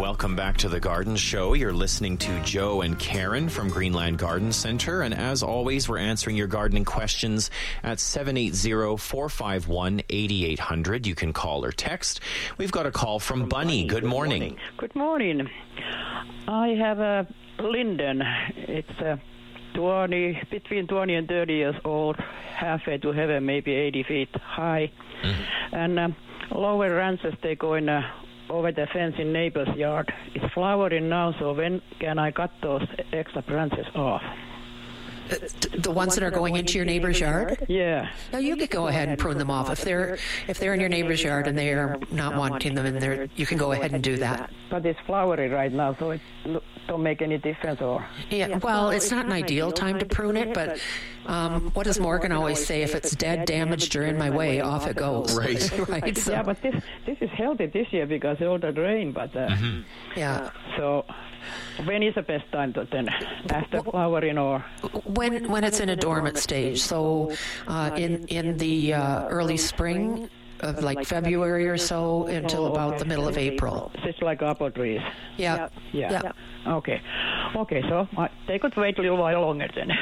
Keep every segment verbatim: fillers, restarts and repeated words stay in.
welcome back to The Garden Show. You're listening to Joe and Karen from Greenland Garden Center. And as always, we're answering your gardening questions at seven eight zero, four five one, eight eight zero zero. You can call or text. We've got a call from, from Bunny. Bunny. Good, Good morning. morning. Good morning. I have a linden. It's a twenty, between twenty and thirty years old, halfway to heaven, maybe eighty feet high. Mm-hmm. And um, lower branches, they go in uh, over the fence in neighbor's yard. It's flowering now, so when can I cut those extra branches off? Uh, the, the ones that are going into your neighbor's yard? Yeah. Now you could go ahead and prune them off. If they're if they're in your neighbor's yard and they are not wanting them in there, you can go ahead and do that. But it's flowering right now, so it don't make any difference, or? Yeah. Well, it's not an ideal time to prune it, but um, what does Morgan always say? If it's dead, damaged, or in my way, off it goes. Right. Right. So. Yeah, but this this is healthy this year because of all the rain. But uh, mm-hmm. yeah. So. When is the best time to then? After flowering or? When when it's in a dormant stage. So uh, in in the uh, early spring of like February or so until oh, about okay. the middle of April. It's like apple trees. Yeah. Yeah. yeah. yeah. Okay. Okay. So uh, they could wait a little while longer then.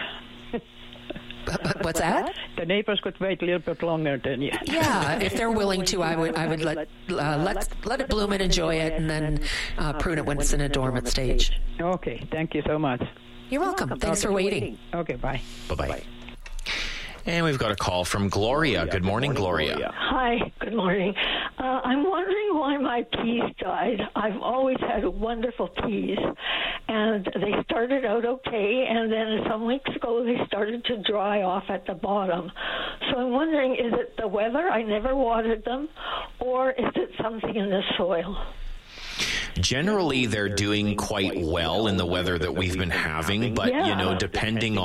What's that? The neighbors could wait a little bit longer than yeah. Yeah, if they're willing to, I would I would let uh, let let it bloom and enjoy it, and then uh, prune it when it's in a dormant stage. Okay, thank you so much. You're welcome. Thanks for waiting. Okay, bye. Bye bye. And we've got a call from Gloria. Good morning, Gloria. Hi, good morning. Uh, I'm wondering why my peas died. I've always had wonderful peas, and they started out okay, and then some weeks ago they started to dry off at the bottom. So I'm wondering, is it the weather? I never watered them, or is it something in the soil? Generally, they're doing quite well in the weather that we've been having, but, yeah. you know, depending